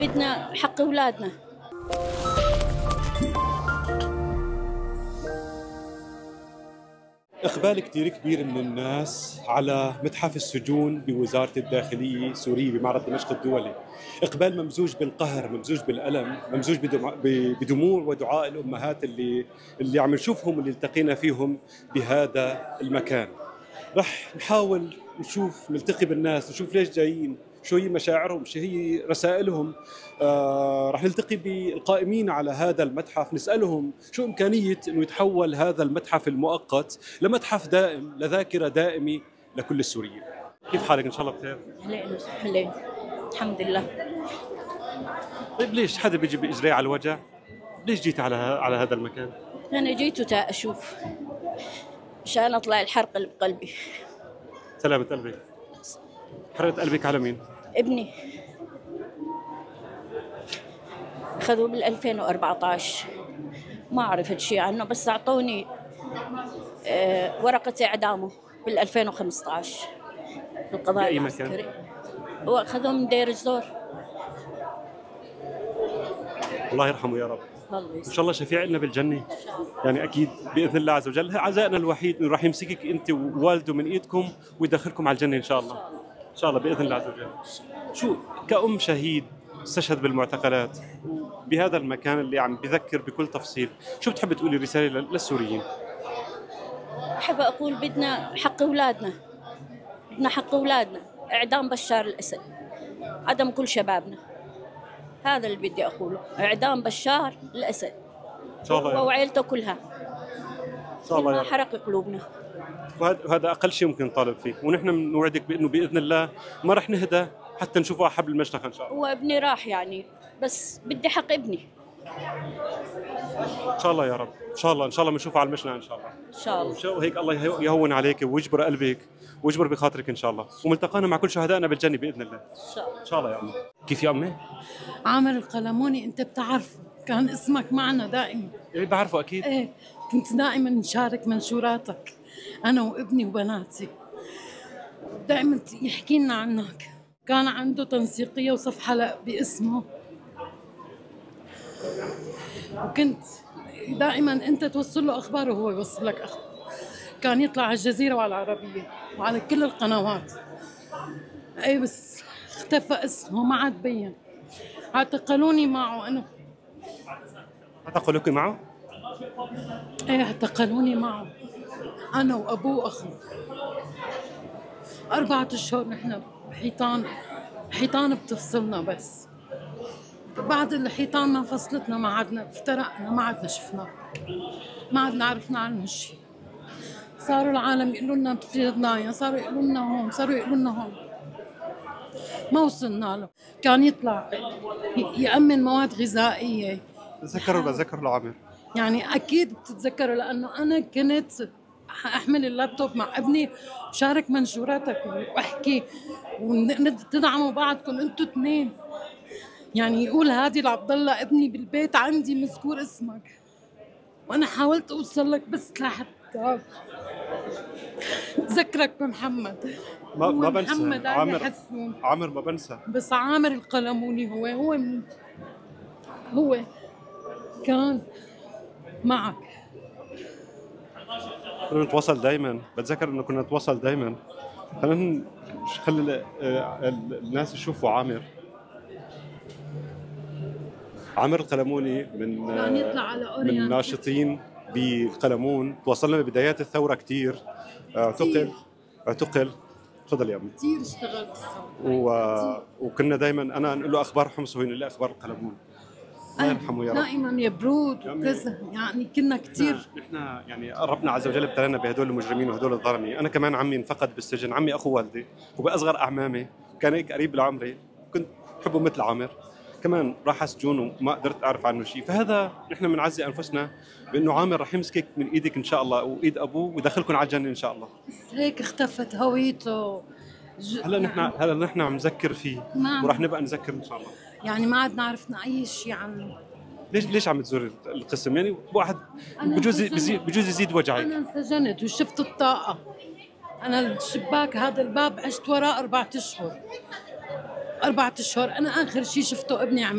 بدنا حق أولادنا. إقبال كتير كبير من الناس على متحف السجون بوزارة الداخلية سوريا بمعرض دمشق الدولي. إقبال ممزوج بالقهر، ممزوج بالألم، ممزوج بدموع ودعاء الأمهات اللي عم نشوفهم واللي التقينا فيهم بهذا المكان. رح نحاول نلتقي بالناس، نشوف ليش جايين، شو هي مشاعرهم، شو هي رسائلهم. رح نلتقي بالقائمين على هذا المتحف، نسألهم شو إمكانية أنه يتحول هذا المتحف المؤقت لمتحف دائم، لذاكرة دائمة لكل السوريين. كيف حالك؟ إن شاء الله بخير. هلين الحمد لله. طيب ليش حدا بيجي بإجريه على الوجع؟ ليش جيت على هذا المكان؟ أنا جيت تا أشوف مشان أطلع الحرق اللي بقلبي. سلامة قلبك. حرقت قلبك على مين؟ ابني أخذوه بال 2014، ما عرفت شيء عنه، بس أعطوني ورقة إعدامه بال 2015 بالقضاء العسكري. هو أخذوه من دير الزور. الله يرحمه يا رب. الله ان شاء الله شفيع لنا بالجنه. يعني اكيد باذن الله عز وجل. عزائنا الوحيد انه راح يمسكك انت ووالده من ايدكم ويدخلكم على الجنه ان شاء الله. ان شاء الله باذن الله عز وجل. شو كأم شهيد استشهد بالمعتقلات بهذا المكان اللي عم بذكر بكل تفصيل، شو بتحب تقولي رساله للسوريين؟ أحب أقول بدنا حق أولادنا، بدنا حق أولادنا، إعدام بشار الأسد، عدم كل شبابنا. هذا اللي بدي أقوله، إعدام بشار الأسد إن شاء الله هو وعائلته كلها. إن شاء الله ما حرق قلوبنا. وهذا أقل شيء ممكن نطالب فيه، ونحن بنوعدك بأنه بإذن الله ما رح نهدى حتى نشوفه على حبل المشنقة إن شاء الله. هو ابني راح يعني، بس بدي حق ابني. إن شاء الله يا رب، إن شاء الله، إن شاء الله بنشوفه على المشنقة إن شاء الله. إن شاء الله. وهيك الله يهون عليك ويجبر قلبك ويجبر بخاطرك إن شاء الله، وملتقانا مع كل شهدائنا بالجنة بإذن الله. إن شاء الله. إن شاء الله يا أمي. كيف يا أمي؟ عامر القلموني، أنت بتعرفه، كان اسمك معنا دائما. إيه بعرفه أكيد. إيه، كنت دائما نشارك منشوراتك أنا وابني وبناتي، دائما يحكي لنا عنك. كان عنده تنسيقية وصفحة باسمه، وكنت دائما أنت توصل له أخبار وهو يوصل لك أخبار. كان يطلع على الجزيرة وعلى العربية وعلى كل القنوات. أي بس اختفى اسمه، ما عاد بين. اعتقلوني معه أنا. اعتقلوك معه؟ ايه، اعتقلوني معه أنا وأبوه وأخوه. 4 أشهر نحن حيطان بتفصلنا، بس بعد الحيطان ما فصلتنا ما عدنا، افترقنا، ما عدنا شفناه، ما عدنا عرفنا عنه شيء. صاروا العالم يقولوا لنا بفلدنايا، صاروا يقولوا لنا هون، صاروا يقولوا لنا هون، ما وصلنا له. كان يطلع يأمن مواد غذائية. بتذكروا العامر؟ يعني أكيد بتتذكروا، لأنه أنا كنت أحمل اللابتوب مع ابني وشارك منشوراتك وأحكي وتدعموا بعضكم أنتوا 2. يعني يقول هادي لعبد الله ابني بالبيت عندي مذكور اسمك، وأنا حاولت أوصل لك بس لاحت كتاب. تذكرك بمحمد. ما بنسى محمد عامر ما بنسى. بس عامر القلموني هو كان معك. كنا نتواصل دائما، بتذكر انه كنا نتواصل دائما. خلي الناس يشوفوا عامر القلموني كان يطلع على من الناشطين بالقلمون. تواصلنا ببدايات الثوره كثير. اعتقل. تفضل يا امي. كثير اشتغل بالثوره. وكنا دائما انا انقل له اخبار حمص وهو ينقل لي اخبار القلمون. الله يرحمه يا رب. دائما يا برود وكذا، يعني كنا كثير. نحن يعني ربنا عز وجل ابتلانا بهدول المجرمين وهدول الظالمين. انا كمان عمي انفقد بالسجن، عمي اخو والدي وباصغر اعمامي، كان هيك قريب لعمري، كنت بحبه مثل عامر. كمان راح سجون وما قدرت اعرف عنه شيء. فهذا نحن بنعزي انفسنا بانه عامر راح يمسكك من ايدك ان شاء الله وايد ابوه ويدخلكم على الجنه ان شاء الله. هيك اختفت هويته. هلا نحن عم نذكر فيه وراح نبقى نذكر ان شاء الله. يعني ما عدنا عرفنا اي شيء عنه. ليش عم تزور القسم؟ يعني واحد بجوز يزيد وجعك. انا انسجنت وشفت الطاقه. انا الشباك هذا الباب عشت وراه 4 أشهر. 4 أشهر. أنا آخر شيء شفته ابني عم